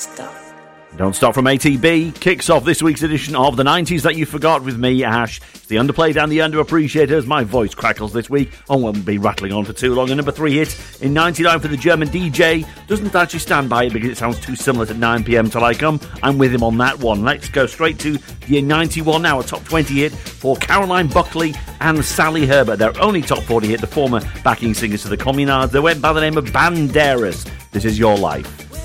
Stop. Don't Stop from ATB kicks off this week's edition of the 90s That You Forgot with me, Ash. It's the underplayed and the underappreciated as my voice crackles this week. I won't be rattling on for too long. A number 3 hit in 99 for the German DJ. Doesn't actually stand by it because it sounds too similar to 9pm Till I Come. I'm with him on that one. Let's go straight to the 91 now, a top 20 hit for Caroline Buckley and Sally Herbert. Their only top 40 hit, the former backing singers to the Communards. They went by the name of Banderas. This is Your Life.